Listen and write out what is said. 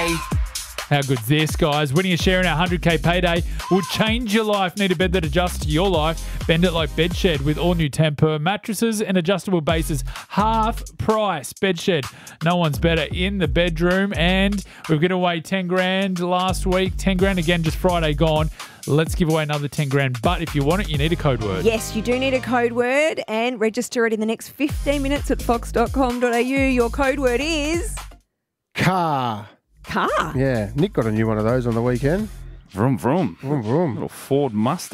payday. How good's this, guys? Winning a share in our 100k payday will change your life. Need a bed that adjusts to your life? Bend it like Bedshed with all new Tempur mattresses and adjustable bases. Half price. Bedshed. No one's better in the bedroom. And we've given away 10 grand last week. 10 grand again, just Friday gone. Let's give away another 10 grand. But if you want it, you need a code word. Yes, you do need a code word, and register it in the next 15 minutes at fox.com.au. Your code word is... Car. Car. Yeah, Nick got a new one of those on the weekend. Vroom, vroom. Vroom, vroom. Little Ford Mustang.